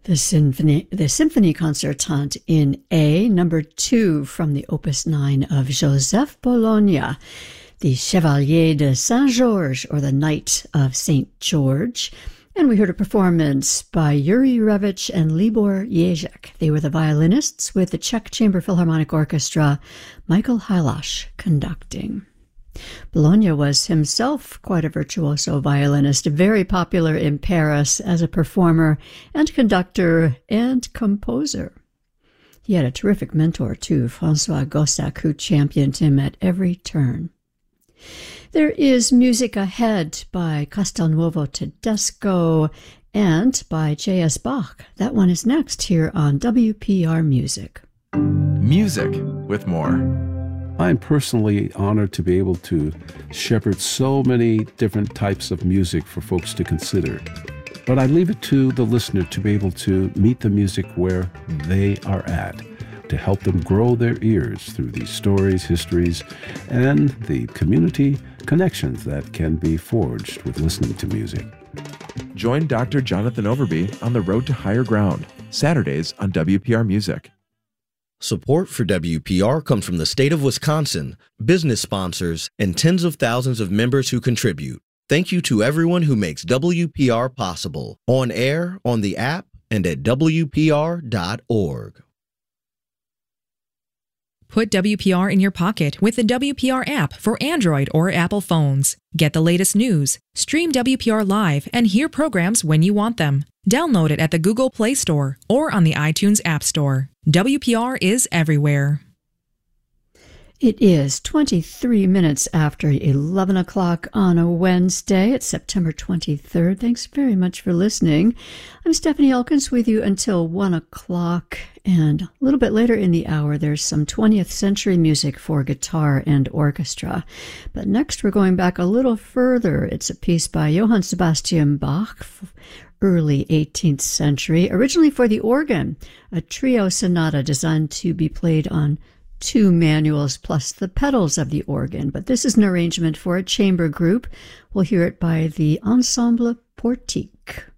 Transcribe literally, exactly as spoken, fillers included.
The Symphony, the Symphony Concertante in A, number two from the Opus nine of Joseph Bologna, the Chevalier de Saint-Georges, or the Knight of Saint George. And we heard a performance by Yuri Revich and Libor Ježek. They were the violinists, with the Czech Chamber Philharmonic Orchestra, Michael Hailash, conducting. Bologna was himself quite a virtuoso violinist, very popular in Paris as a performer and conductor and composer. He had a terrific mentor, too, François Gossack, who championed him at every turn. There is Music Ahead by Castelnuovo Tedesco and by J S Bach. That one is next here on W P R Music. Music with more. I'm personally honored to be able to shepherd so many different types of music for folks to consider. But I leave it to the listener to be able to meet the music where they are at, to help them grow their ears through these stories, histories, and the community connections that can be forged with listening to music. Join Doctor Jonathan Overby on the Road to Higher Ground, Saturdays on W P R Music. Support for W P R comes from the state of Wisconsin, business sponsors, and tens of thousands of members who contribute. Thank you to everyone who makes W P R possible, on air, on the app, and at W P R dot org. Put W P R in your pocket with the W P R app for Android or Apple phones. Get the latest news, stream W P R live, and hear programs when you want them. Download it at the Google Play Store or on the iTunes App Store. W P R is everywhere. It is twenty-three minutes after eleven o'clock on a Wednesday. It's September twenty-third. Thanks very much for listening. I'm Stephanie Elkins with you until one o'clock. And a little bit later in the hour, there's some twentieth century music for guitar and orchestra. But next, we're going back a little further. It's a piece by Johann Sebastian Bach, early eighteenth century, originally for the organ, a trio sonata designed to be played on two manuals plus the pedals of the organ. But this is an arrangement for a chamber group. We'll hear it by the Ensemble Portique.